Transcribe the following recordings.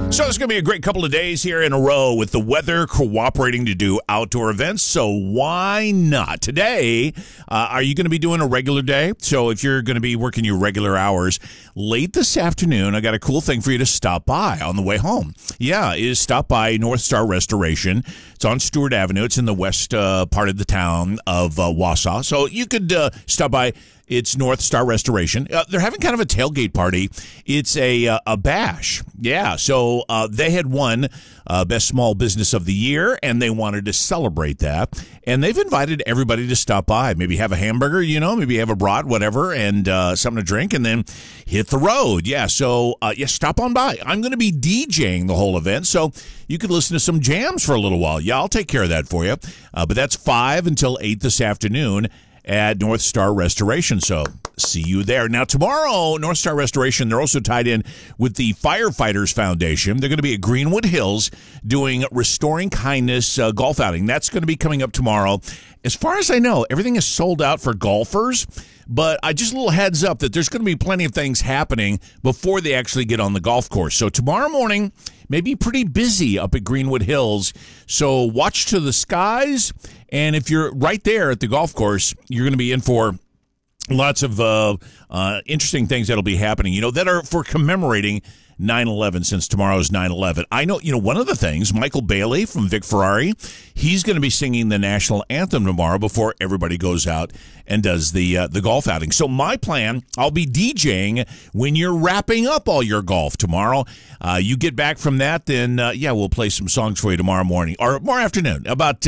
So it's going to be a great couple of days here in a row with the weather cooperating to do outdoor events. So why not? Today, are you going to be doing a regular day? So if you're going to be working your regular hours, late this afternoon, I got a cool thing for you to stop by on the way home. Yeah, is stop by North Star Restoration. It's on Stewart Avenue. It's in the west part of the town of Wausau. So you could stop by. It's North Star Restoration. They're having kind of a tailgate party. It's a bash. Yeah, so they had won Best Small Business of the Year, and they wanted to celebrate that. And they've invited everybody to stop by. Maybe have a hamburger, maybe have a brat, whatever, and something to drink, and then hit the road. Yeah, so stop on by. I'm going to be DJing the whole event, so you could listen to some jams for a little while. Yeah, I'll take care of that for you. But that's 5 until 8 this afternoon at North Star Restoration. So see you there. Now, tomorrow, North Star Restoration, they're also tied in with the Firefighters Foundation. They're going to be at Greenwood Hills doing Restoring Kindness golf outing. That's going to be coming up tomorrow. As far as I know, everything is sold out for golfers, but I just a little heads up that there's going to be plenty of things happening before they actually get on the golf course. So tomorrow morning may be pretty busy up at Greenwood Hills. So watch to the skies. And if you're right there at the golf course, you're going to be in for lots of interesting things that'll be happening, that are for commemorating 9/11, since tomorrow is 9/11. I know, one of the things, Michael Bailey from Vic Ferrari, he's going to be singing the national anthem tomorrow before everybody goes out and does the golf outing. So my plan, I'll be DJing when you're wrapping up all your golf tomorrow. You get back from that, then, we'll play some songs for you tomorrow morning, or more afternoon, about,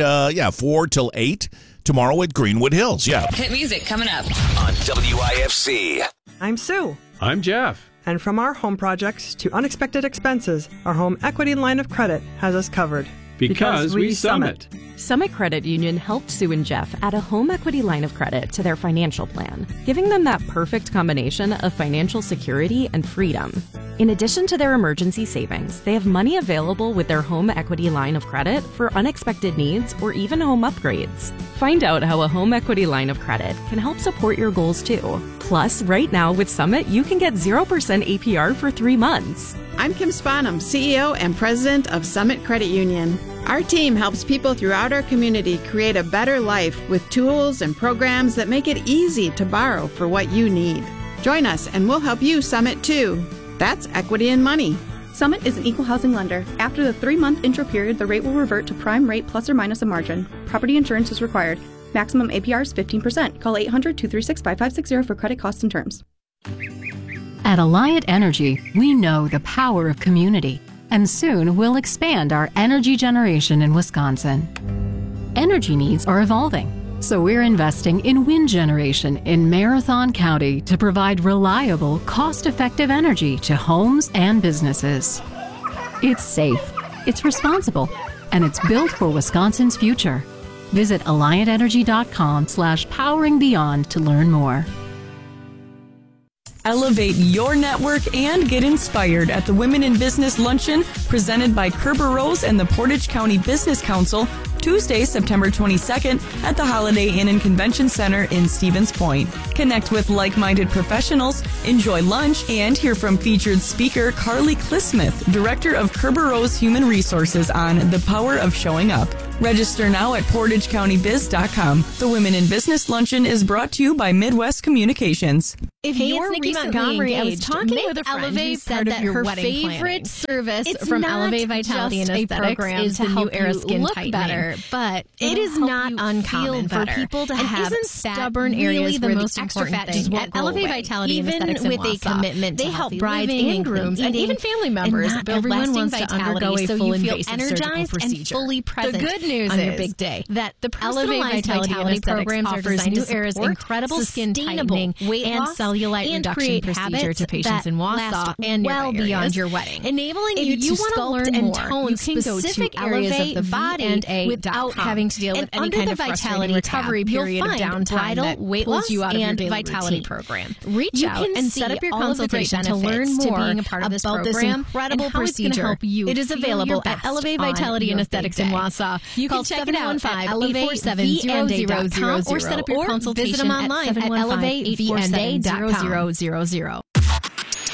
4 till 8 tomorrow at Greenwood Hills. Yeah. Hit music coming up on WIFC. I'm Sue. I'm Jeff. And from our home projects to unexpected expenses, our home equity line of credit has us covered. Because we Summit. Summit Credit Union helped Sue and Jeff add a home equity line of credit to their financial plan, giving them that perfect combination of financial security and freedom. In addition to their emergency savings, they have money available with their home equity line of credit for unexpected needs or even home upgrades. Find out how a home equity line of credit can help support your goals too. Plus, right now with Summit, you can get 0% APR for 3 months. I'm Kim Spanum, CEO and President of Summit Credit Union. Our team helps people throughout our community create a better life with tools and programs that make it easy to borrow for what you need. Join us and we'll help you Summit too. That's equity and money. Summit is an equal housing lender. After the 3-month intro period, the rate will revert to prime rate plus or minus a margin. Property insurance is required. Maximum APR is 15%. Call 800-236-5560 for credit costs and terms. At Alliant Energy, we know the power of community, and soon we'll expand our energy generation in Wisconsin. Energy needs are evolving, so we're investing in wind generation in Marathon County to provide reliable, cost-effective energy to homes and businesses. It's safe, it's responsible, and it's built for Wisconsin's future. Visit AlliantEnergy.com/poweringbeyond to learn more. Elevate your network and get inspired at the Women in Business Luncheon presented by Kerber Rose and the Portage County Business Council, Tuesday, September 22nd at the Holiday Inn and Convention Center in Stevens Point. Connect with like-minded professionals, enjoy lunch, and hear from featured speaker Carly Clismith, Director of Kerber Rose Human Resources, on the power of showing up. Register now at PortageCountyBiz.com. The Women in Business Luncheon is brought to you by Midwest Communications. If you're recently engaged, I was talking with a friend who said that her favorite service from Elevate Vitality and Aesthetics is to help you look better, but it is not uncommon for people to have stubborn areas where the extra fat just won't go away. Elevate Vitality and Aesthetics with a commitment to help brides and grooms and even family members build lasting vitality so you feel energized and fully present on your big day. That the personalized vitality programs are designed to support incredible skin tightening, weight loss, cellulite reduction procedure to patients in Wausau and well beyond your wedding, enabling you to sculpt and tone specific areas of the body without having to deal with any kind of vitality recovery period of downtime that weight loss you out of your daily vitality program. Reach out and set up your consultation to learn more about this incredible procedure. It is available at Elevate Vitality and Aesthetics in Wausau. You can check it out at elevatevna.com or set up your consultation at 715-847-0000.